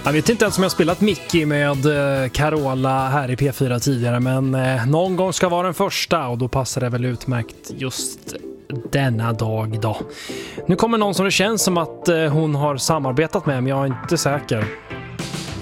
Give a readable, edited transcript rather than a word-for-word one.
Jag vet inte ens om jag spelat Mickey med Carola här i P4 tidigare, men någon gång ska vara den första och då passar det väl utmärkt just denna dag då. Nu kommer någon som det känns som att hon har samarbetat med, men jag är inte säker.